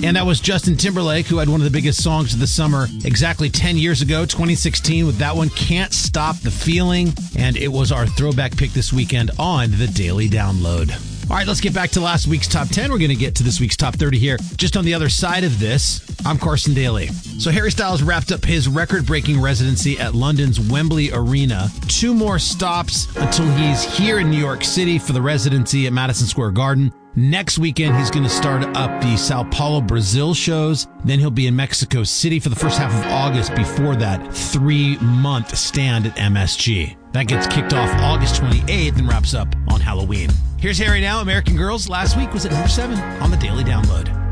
And that was Justin Timberlake, who had one of the biggest songs of the summer exactly 10 years ago, 2016, with that one, Can't Stop the Feeling. And it was our throwback pick this weekend on the Daily Download. All right, let's get back to last week's top 10. We're going to get to this week's top 30 here. Just on the other side of this, I'm Carson Daly. So Harry Styles wrapped up his record-breaking residency at London's Wembley Arena. 2 more stops until he's here in New York City for the residency at Madison Square Garden. Next weekend, he's going to start up the Sao Paulo, Brazil shows. Then he'll be in Mexico City for the first half of August before that 3-month stand at MSG. That gets kicked off August 28th and wraps up on Halloween. Here's Harry now. American Girls last week was at number 7 on the Daily Download.